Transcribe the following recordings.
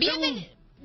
Bienvenidos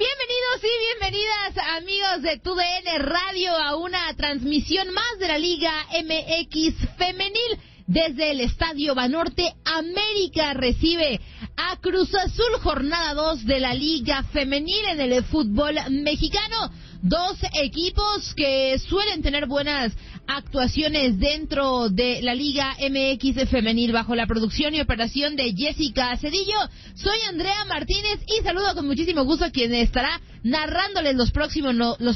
y bienvenidas, amigos de TUDN Radio, a una transmisión más de la Liga MX Femenil. Desde el Estadio Banorte, América recibe a Cruz Azul, jornada 2 de la Liga Femenil en el fútbol mexicano. Dos equipos que suelen tener buenas actuaciones dentro de la Liga MX Femenil, bajo la producción y operación de Jessica Cedillo. Soy Andrea Martínez y saludo con muchísimo gusto a quien estará narrándoles los próximos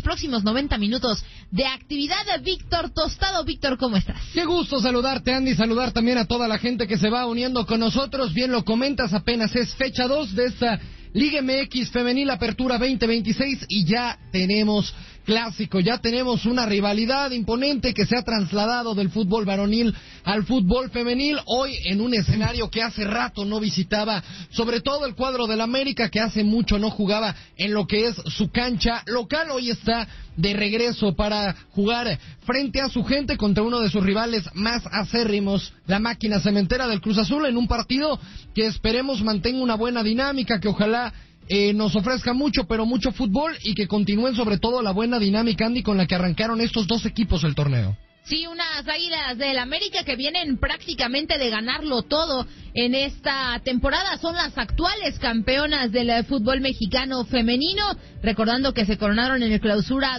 90 minutos de actividad, Víctor Tostado. Víctor, ¿cómo estás? Qué gusto saludarte, Andy, saludar también a toda la gente que se va uniendo con nosotros. Bien lo comentas, apenas es fecha 2 de esta Liga MX Femenil Apertura 2026 y ya tenemos clásico, ya tenemos una rivalidad imponente que se ha trasladado del fútbol varonil al fútbol femenil, hoy en un escenario que hace rato no visitaba, sobre todo el cuadro del América, que hace mucho no jugaba en lo que es su cancha local. Hoy está de regreso para jugar frente a su gente contra uno de sus rivales más acérrimos, la máquina cementera del Cruz Azul, en un partido que esperemos mantenga una buena dinámica, que ojalá nos ofrezca mucho, pero mucho fútbol, y que continúen sobre todo la buena dinámica, Andy, con la que arrancaron estos dos equipos el torneo. Sí, unas Águilas del América que vienen prácticamente de ganarlo todo en esta temporada. Son las actuales campeonas del fútbol mexicano femenino, recordando que se coronaron en el Clausura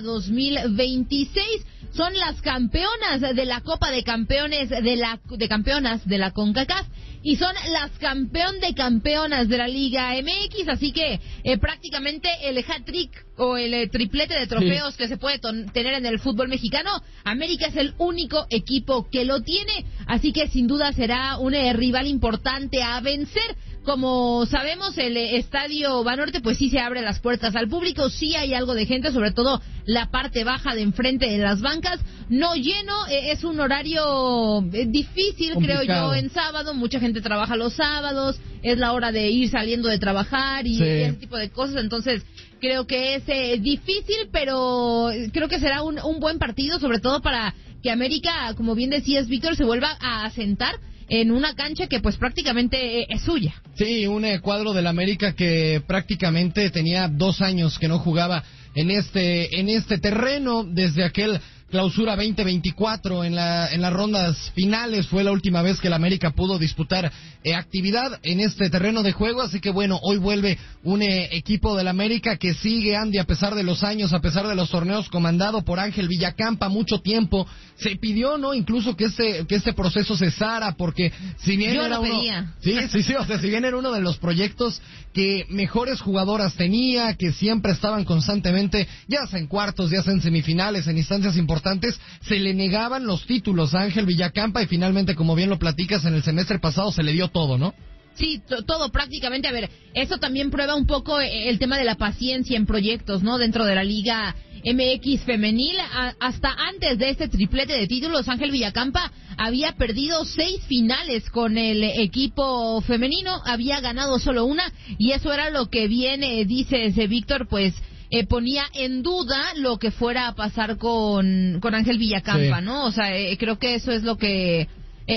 2026. Son las campeonas de la Copa de Campeones de campeonas de la CONCACAF y son las campeón de campeonas de la Liga MX, así que prácticamente el hat-trick o el triplete de trofeos que se puede tener en el fútbol mexicano, América es el único equipo que lo tiene, así que sin duda será un rival importante a vencer. Como sabemos, el Estadio Banorte pues sí se abre las puertas al público, sí hay algo de gente, sobre todo la parte baja de enfrente de las bancas, no lleno, es un horario difícil, complicado, creo yo, en sábado, mucha gente trabaja los sábados, es la hora de ir saliendo de trabajar y ese tipo de cosas, entonces creo que es difícil, pero creo que será un buen partido, sobre todo para que América, como bien decías, Víctor, se vuelva a asentar en una cancha que pues prácticamente es suya. Sí, un cuadro del América que prácticamente tenía 2 años que no jugaba en este terreno, desde aquel Clausura 2024, en las rondas finales fue la última vez que el América pudo disputar actividad en este terreno de juego, así que bueno, hoy vuelve un equipo del América que sigue, Andy, a pesar de los años, a pesar de los torneos, comandado por Ángel Villacampa. Mucho tiempo se pidió, ¿no?, incluso que este proceso cesara, porque si bien yo era lo pedía. o sea, si bien era uno de los proyectos que mejores jugadoras tenía, que siempre estaban constantemente, ya sea en cuartos, ya sea en semifinales, en instancias importantes, se le negaban los títulos a Ángel Villacampa, y finalmente, como bien lo platicas, en el semestre pasado se le dio todo, ¿no? Sí, todo prácticamente. A ver, eso también prueba un poco el tema de la paciencia en proyectos, ¿no? Dentro de la Liga MX Femenil, hasta antes de este triplete de títulos, Ángel Villacampa había perdido 6 finales con el equipo femenino, había ganado solo una, y eso era lo que viene, dice Víctor, pues ponía en duda lo que fuera a pasar con Ángel Villacampa, ¿no? O sea, creo que eso es lo que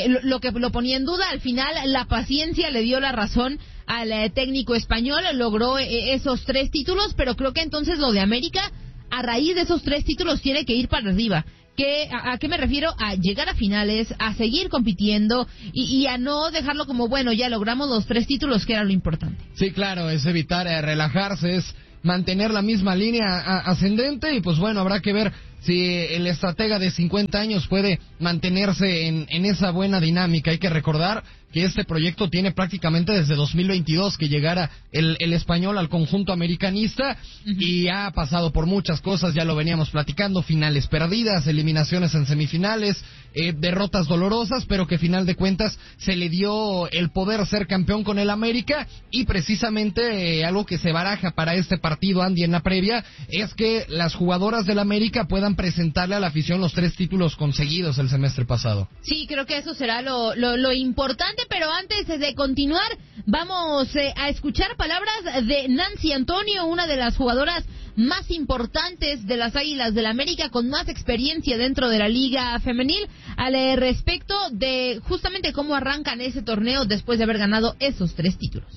lo ponía en duda. Al final la paciencia le dio la razón al técnico español, logró esos 3 títulos, pero creo que entonces lo de América, a raíz de esos 3 títulos, tiene que ir para arriba. ¿A qué me refiero? A llegar a finales, a seguir compitiendo y a no dejarlo como, bueno, ya logramos los 3 títulos, que era lo importante. Sí, claro, es evitar relajarse, es mantener la misma línea ascendente, y pues bueno, habrá que ver si el estratega de 50 años puede mantenerse en esa buena dinámica. Hay que recordar que este proyecto tiene prácticamente desde 2022 que llegara el español al conjunto americanista, y ha pasado por muchas cosas, ya lo veníamos platicando, finales perdidas, eliminaciones en semifinales, derrotas dolorosas, pero que final de cuentas se le dio el poder ser campeón con el América. Y precisamente algo que se baraja para este partido, Andy, en la previa, es que las jugadoras del América puedan presentarle a la afición los 3 títulos conseguidos el semestre pasado. Sí, creo que eso será lo importante, pero antes de continuar, vamos a escuchar palabras de Nancy Antonio, una de las jugadoras más importantes de las Águilas del América, con más experiencia dentro de la Liga Femenil, al respecto de justamente cómo arrancan ese torneo después de haber ganado esos 3 títulos.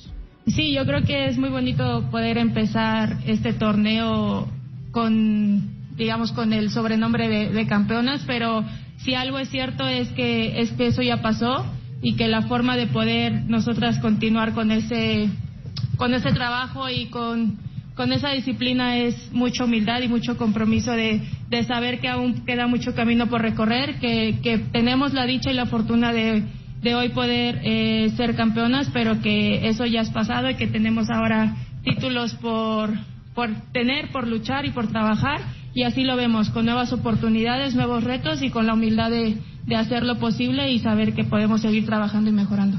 Sí, yo creo que es muy bonito poder empezar este torneo con el sobrenombre de campeonas, pero si algo es cierto es que eso ya pasó y que la forma de poder nosotras continuar con ese trabajo y con esa disciplina es mucha humildad y mucho compromiso de saber que aún queda mucho camino por recorrer, que tenemos la dicha y la fortuna de hoy poder ser campeonas, pero que eso ya es pasado y que tenemos ahora títulos por luchar y por trabajar, y así lo vemos, con nuevas oportunidades, nuevos retos y con la humildad de hacer lo posible y saber que podemos seguir trabajando y mejorando.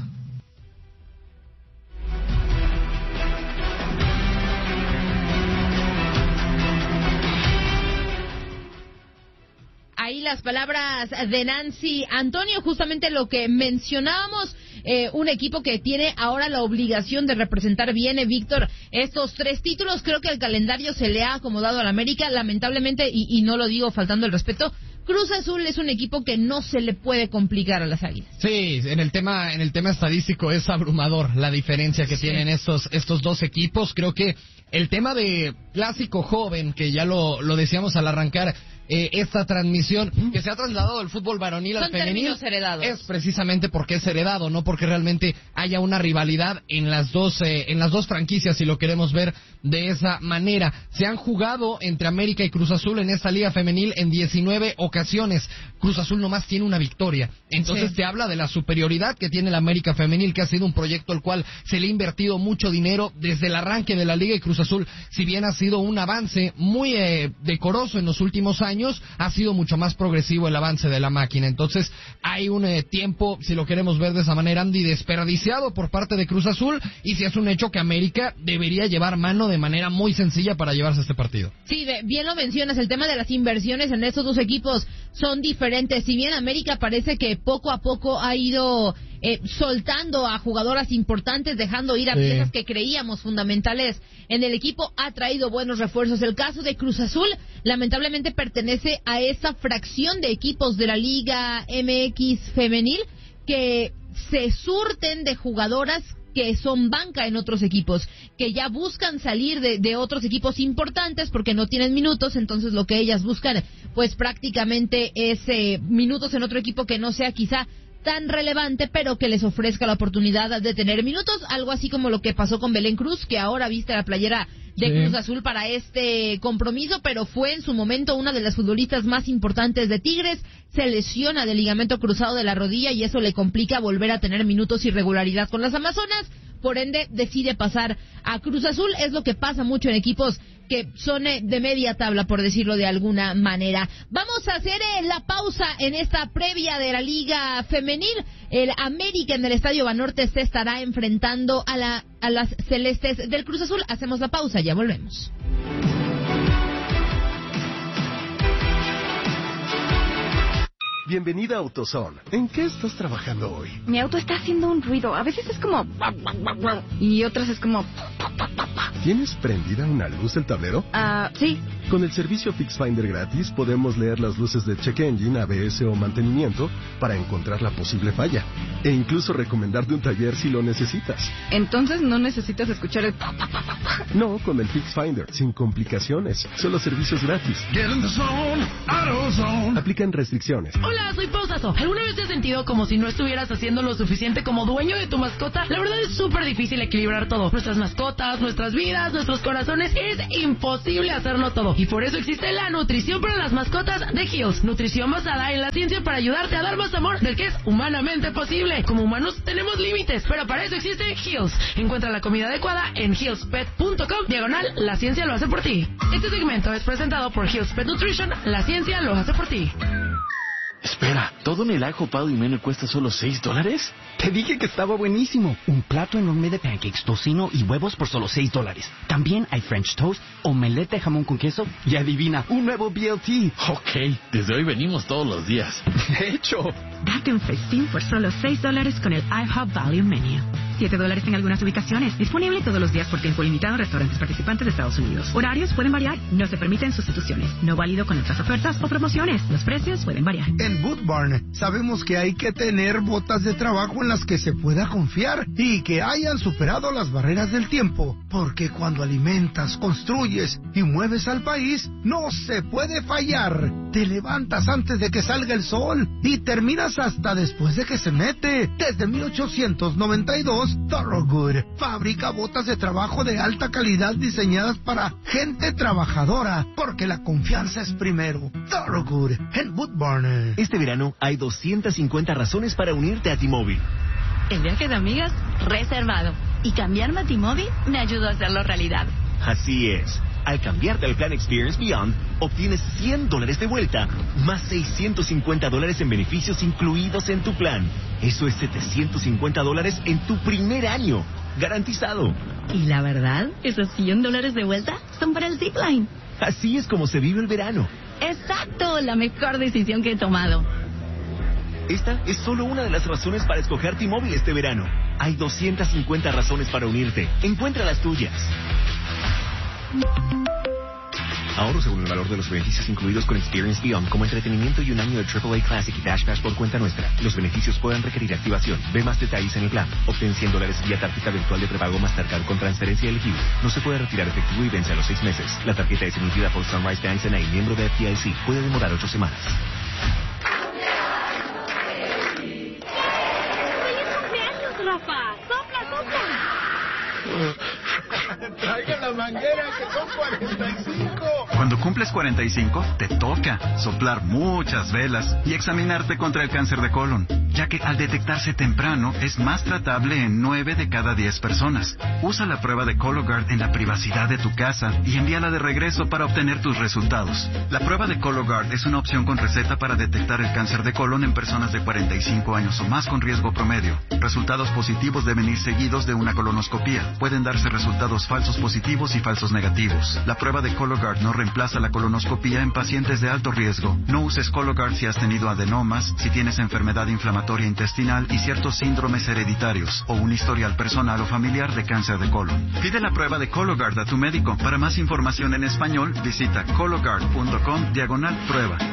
Ahí las palabras de Nancy Antonio, justamente lo que mencionábamos, un equipo que tiene ahora la obligación de representar bien, Víctor, estos 3 títulos. Creo que el calendario se le ha acomodado al América, lamentablemente, y no lo digo faltando el respeto. Cruz Azul es un equipo que no se le puede complicar a las Águilas. Sí, en el tema estadístico es abrumador la diferencia que tienen estos 2 equipos. Creo que el tema de clásico joven, que ya lo decíamos al arrancar esta transmisión, que se ha trasladado del fútbol varonil al femenil, es precisamente porque es heredado, no porque realmente haya una rivalidad en las dos franquicias, si lo queremos ver de esa manera. Se han jugado entre América y Cruz Azul en esta liga femenil en 19 ocasiones. Cruz Azul nomás tiene una victoria. Entonces te habla de la superioridad que tiene la América femenil, que ha sido un proyecto al cual se le ha invertido mucho dinero desde el arranque de la liga, y Cruz Azul, si bien ha sido un avance muy decoroso en los últimos años, ha sido mucho más progresivo el avance de la máquina. Entonces hay un tiempo, si lo queremos ver de esa manera, Andy, desperdiciado por parte de Cruz Azul, y si es un hecho que América debería llevar mano de manera muy sencilla para llevarse este partido. Sí, bien lo mencionas, el tema de las inversiones en estos 2 equipos son diferentes. Si bien América parece que poco a poco ha ido soltando a jugadoras importantes, dejando ir a piezas que creíamos fundamentales en el equipo, ha traído buenos refuerzos. El caso de Cruz Azul lamentablemente pertenece a esa fracción de equipos de la Liga MX femenil que se surten de jugadoras que son banca en otros equipos, que ya buscan salir de otros equipos importantes porque no tienen minutos. Entonces lo que ellas buscan pues prácticamente es minutos en otro equipo que no sea quizá tan relevante, pero que les ofrezca la oportunidad de tener minutos, algo así como lo que pasó con Belén Cruz, que ahora viste la playera de Cruz Azul para este compromiso, pero fue en su momento una de las futbolistas más importantes de Tigres. Se lesiona del ligamento cruzado de la rodilla y eso le complica volver a tener minutos y regularidad con las Amazonas. Por ende, decide pasar a Cruz Azul. Es lo que pasa mucho en equipos que son de media tabla, por decirlo de alguna manera. Vamos a hacer la pausa en esta previa de la Liga Femenil. El América en el Estadio Banorte se estará enfrentando a las Celestes del Cruz Azul. Hacemos la pausa, ya volvemos. Bienvenida a AutoZone. ¿En qué estás trabajando hoy? Mi auto está haciendo un ruido. A veces es como... y otras es como... ¿Tienes prendida una luz el tablero? Sí. Con el servicio FixFinder gratis podemos leer las luces de check engine, ABS o mantenimiento para encontrar la posible falla. E incluso recomendarte un taller si lo necesitas. Entonces no necesitas escuchar el... No, con el FixFinder, sin complicaciones. Solo servicios gratis. Get in the zone, AutoZone. Aplican restricciones. Hola, soy Pausazo. ¿Alguna vez te has sentido como si no estuvieras haciendo lo suficiente como dueño de tu mascota? La verdad es súper difícil equilibrar todo. Nuestras mascotas, nuestras vidas, nuestros corazones. Es imposible hacerlo todo. Y por eso existe la nutrición para las mascotas de Hills. Nutrición basada en la ciencia para ayudarte a dar más amor del que es humanamente posible. Como humanos tenemos límites, pero para eso existe Hills. Encuentra la comida adecuada en hillspet.com/. La ciencia lo hace por ti. Este segmento es presentado por Hills Pet Nutrition. La ciencia lo hace por ti. Espera, ¿todo en el ajo Pau y Mene cuesta solo $6? Te dije que estaba buenísimo. Un plato enorme de pancakes, tocino y huevos por solo $6. También hay French toast, omelette de jamón con queso y adivina, un nuevo BLT. Ok, desde hoy venimos todos los días. De hecho. Date un festín por solo $6 con el IHOP Value Menu. $7 en algunas ubicaciones. Disponible todos los días por tiempo limitado en restaurantes participantes de Estados Unidos. Horarios pueden variar. No se permiten sustituciones. No válido con otras ofertas o promociones. Los precios pueden variar. En Boot Barn sabemos que hay que tener botas de trabajo en las que se pueda confiar y que hayan superado las barreras del tiempo. Porque cuando alimentas, construyes y mueves al país, no se puede fallar. Te levantas antes de que salga el sol y terminas hasta después de que se mete. Desde 1892, Thorogood fabrica botas de trabajo de alta calidad diseñadas para gente trabajadora, porque la confianza es primero. Thorogood en Boot Barn. Este verano hay 250 razones para unirte a T-Mobile. El viaje de amigas, reservado. Y cambiarme a T-Mobile me ayudó a hacerlo realidad. Así es. Al cambiarte al plan Experience Beyond, obtienes $100 de vuelta, más $650 en beneficios incluidos en tu plan. Eso es $750 en tu primer año. Garantizado. Y la verdad, esos $100 de vuelta son para el zipline. Así es como se vive el verano. Exacto, la mejor decisión que he tomado. Esta es solo una de las razones para escoger T-Mobile este verano. Hay 250 razones para unirte. Encuentra las tuyas. Ahorro según el valor de los beneficios incluidos con Experience Beyond, como entretenimiento y un año de AAA Classic y Dash Pass por cuenta nuestra. Los beneficios pueden requerir activación. Ve más detalles en el plan. Obtén $100 vía tarjeta virtual de prepago Mastercard con transferencia elegible. No se puede retirar efectivo y vence a los 6 meses. La tarjeta es emitida por Sunrise Banks N.A., miembro de FDIC. Puede demorar 8 semanas. ¡Feliz cumpleaños, Rafa! ¡Sopla, sopla! Traigan la manguera, que son 45. Cuando cumples 45, te toca soplar muchas velas y examinarte contra el cáncer de colon, ya que al detectarse temprano es más tratable en 9 de cada 10 personas. Usa la prueba de Cologuard en la privacidad de tu casa y envíala de regreso para obtener tus resultados. La prueba de Cologuard es una opción con receta para detectar el cáncer de colon en personas de 45 años o más con riesgo promedio. Resultados positivos deben ir seguidos de una colonoscopía. Pueden darse resultados falsos positivos y falsos negativos. La prueba de Cologuard no reemplaza la colonoscopía en pacientes de alto riesgo. No uses Cologuard si has tenido adenomas, si tienes enfermedad inflamatoria intestinal y ciertos síndromes hereditarios o un historial personal o familiar de cáncer de colon. Pide la prueba de Cologuard a tu médico. Para más información en español, visita cologuard.com/prueba.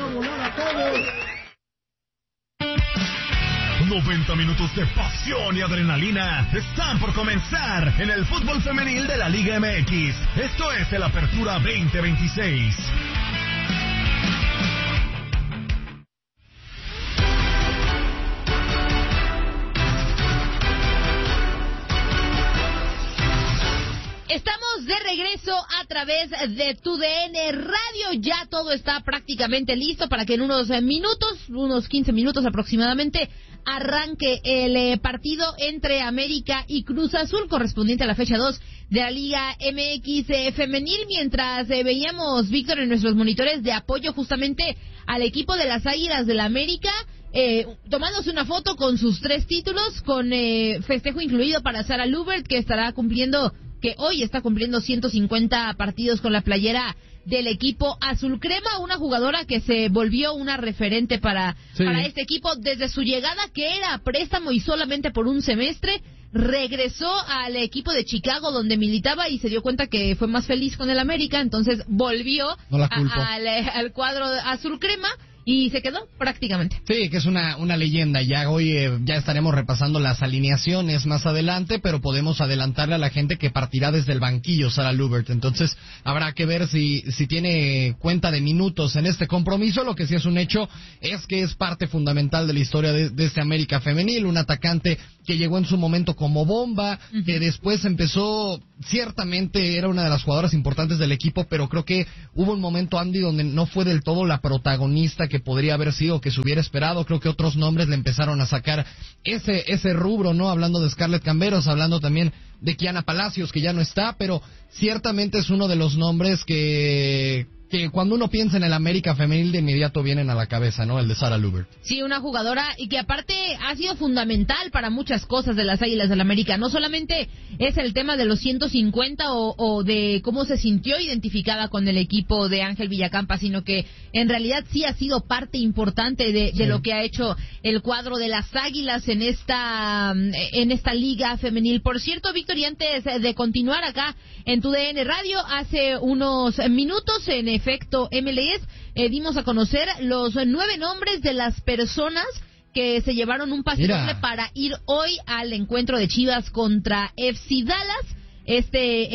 90 minutos de pasión y adrenalina están por comenzar en el fútbol femenil de la Liga MX. Esto es el Apertura 2026. Estamos de regreso a través de TUDN Radio. Ya todo está prácticamente listo para que en unos minutos, unos 15 minutos aproximadamente, arranque el partido entre América y Cruz Azul, correspondiente a la fecha 2 de la Liga MX femenil. Mientras veíamos, Víctor, en nuestros monitores de apoyo justamente al equipo de las Águilas del la América, tomándose una foto con sus 3 títulos, con festejo incluido para Sara Lubert, que hoy está cumpliendo 150 partidos con la playera del equipo azul crema, una jugadora que se volvió una referente para este equipo desde su llegada, que era préstamo y solamente por un semestre. Regresó al equipo de Chicago donde militaba y se dio cuenta que fue más feliz con el América, entonces volvió al cuadro azul crema y se quedó prácticamente. Sí, que es una leyenda. Ya hoy ya estaremos repasando las alineaciones más adelante, pero podemos adelantarle a la gente que partirá desde el banquillo Sara Lubert. Entonces habrá que ver si tiene cuenta de minutos en este compromiso. Lo que sí es un hecho es que es parte fundamental de la historia de este América femenil, un atacante que llegó en su momento como bomba, que después empezó, ciertamente era una de las jugadoras importantes del equipo, pero creo que hubo un momento, Andy, donde no fue del todo la protagonista que podría haber sido, que se hubiera esperado. Creo que otros nombres le empezaron a sacar ese rubro, ¿no? Hablando de Scarlett Camberos, hablando también de Kiana Palacios, que ya no está, pero ciertamente es uno de los nombres que que cuando uno piensa en el América femenil de inmediato vienen a la cabeza, ¿no? El de Sara Lubert. Sí, una jugadora y que aparte ha sido fundamental para muchas cosas de las Águilas del América. No solamente es el tema de los 150 o de cómo se sintió identificada con el equipo de Ángel Villacampa, sino que en realidad sí ha sido parte importante de lo que ha hecho el cuadro de las Águilas en esta liga femenil. Por cierto, Víctor, y antes de continuar acá en tu DN Radio, hace unos minutos en Efecto MLS dimos a conocer los 9 nombres de las personas que se llevaron un pase doble para ir hoy al encuentro de Chivas contra FC Dallas. Este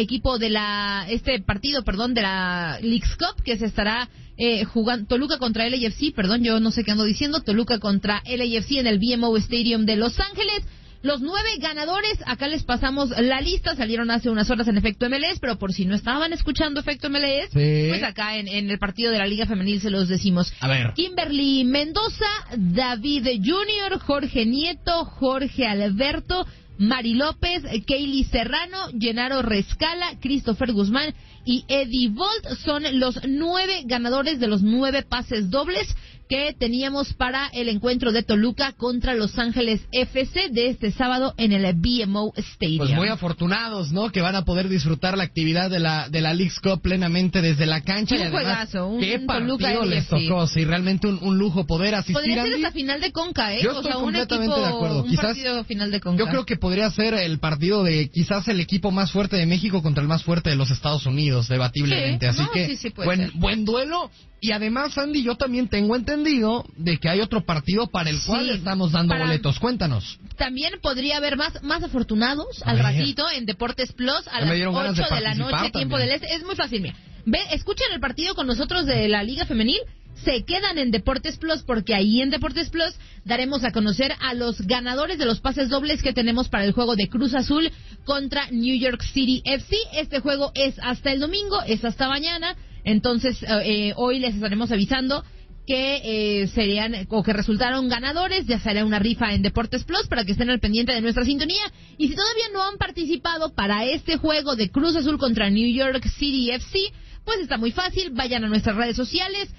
partido de la Leagues Cup que se estará jugando Toluca contra LAFC, yo no sé qué ando diciendo, Toluca contra LAFC en el BMO Stadium de Los Ángeles. Los 9 ganadores, acá les pasamos la lista, salieron hace unas horas en Efecto MLS, pero por si no estaban escuchando Efecto MLS, pues acá en el partido de la Liga Femenil se los decimos. A ver. Kimberly Mendoza, David Junior, Jorge Nieto, Jorge Alberto, Mari López, Kaylee Serrano, Genaro Rescala, Christopher Guzmán y Eddie Bolt son los 9 ganadores de los 9 pases dobles que teníamos para el encuentro de Toluca contra Los Ángeles FC de este sábado en el BMO Stadium. Pues muy afortunados, ¿no? Que van a poder disfrutar la actividad de la Leagues Cup plenamente desde la cancha. Un y además, juegazo, ¿qué partido Toluca les tocó? Sí, realmente un lujo poder asistir. Podría ser Andy. esta final de Conca, ¿eh? Yo estoy completamente de acuerdo. Un partido final de Conca. Yo creo que podría ser el partido de quizás el equipo más fuerte de México contra el más fuerte de los Estados Unidos, debatiblemente. Sí, Así que buen duelo. Y además, Andy, yo también tengo entendido de que hay otro partido para el cual estamos dando boletos. Cuéntanos. También podría haber más afortunados al ratito en Deportes Plus a las 8 de la noche, tiempo del este. Es muy fácil, mira. Escuchen el partido con nosotros de la Liga Femenil. Se quedan en Deportes Plus porque ahí en Deportes Plus daremos a conocer a los ganadores de los pases dobles que tenemos para el juego de Cruz Azul contra New York City FC. Este juego es hasta el domingo, es hasta mañana. Entonces, hoy les estaremos avisando que serían o que resultaron ganadores. Ya será una rifa en Deportes Plus para que estén al pendiente de nuestra sintonía. Y si todavía no han participado para este juego de Cruz Azul contra New York City FC, pues está muy fácil. Vayan a nuestras redes sociales,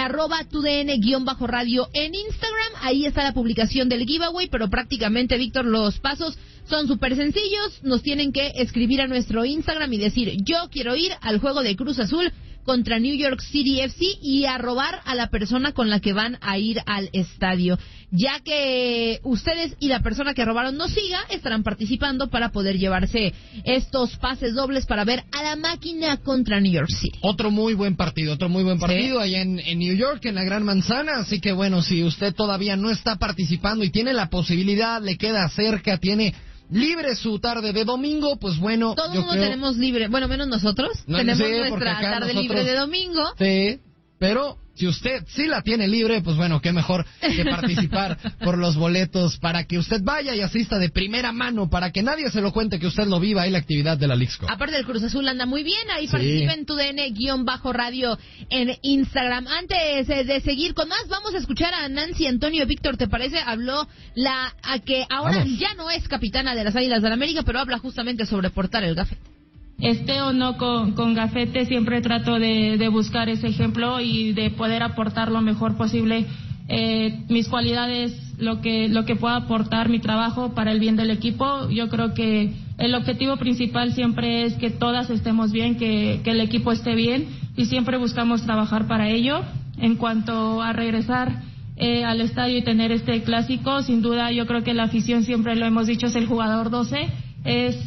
@tudn_radio en Instagram. Ahí está la publicación del giveaway, pero prácticamente, Víctor, los pasos son súper sencillos. Nos tienen que escribir a nuestro Instagram y decir: yo quiero ir al juego de Cruz Azul contra New York City FC, y arrobar a la persona con la que van a ir al estadio. Ya que ustedes y la persona que robaron nos siga, estarán participando para poder llevarse estos pases dobles para ver a la máquina contra New York City. Otro muy buen partido allá en New York, en la Gran Manzana. Así que bueno, si usted todavía no está participando y tiene la posibilidad, le queda cerca, tiene libre su tarde de domingo, pues bueno. Todo el mundo tenemos libre, bueno, menos nosotros. Tenemos nuestra tarde libre de domingo. Sí, pero si usted sí la tiene libre, pues bueno, qué mejor que participar por los boletos para que usted vaya y asista de primera mano, para que nadie se lo cuente, que usted lo viva ahí la actividad de la Leagues Cup. Aparte, el Cruz Azul anda muy bien, ahí participa en TUDN_radio en Instagram. Antes de seguir con más, vamos a escuchar a Nancy Antonio. Víctor, ¿te parece? Habló a que ahora ya no es capitana de las Águilas del América, pero habla justamente sobre portar el gafete. Esté o no con gafete, siempre trato de buscar ese ejemplo y de poder aportar lo mejor posible mis cualidades, lo que pueda aportar mi trabajo para el bien del equipo. Yo creo que el objetivo principal siempre es que todas estemos bien, que el equipo esté bien, y siempre buscamos trabajar para ello. En cuanto a regresar al estadio y tener este clásico, sin duda yo creo que la afición, siempre lo hemos dicho, es el jugador 12, es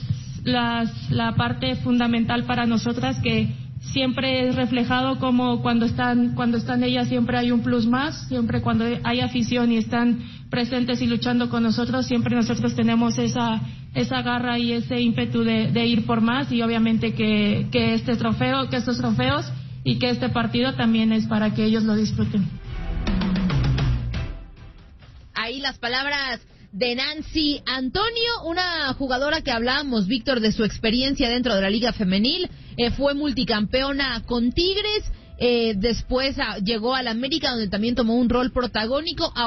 la parte fundamental para nosotras, que siempre es reflejado como cuando están ellas siempre hay un plus más, siempre cuando hay afición y están presentes y luchando con nosotros, siempre nosotros tenemos esa garra y ese ímpetu de ir por más, y obviamente que estos trofeos y que este partido también es para que ellos lo disfruten. Ahí las palabras de Nancy Antonio, una jugadora que hablábamos, Víctor, de su experiencia dentro de la Liga Femenil. Fue multicampeona con Tigres, después llegó al América, donde también tomó un rol protagónico.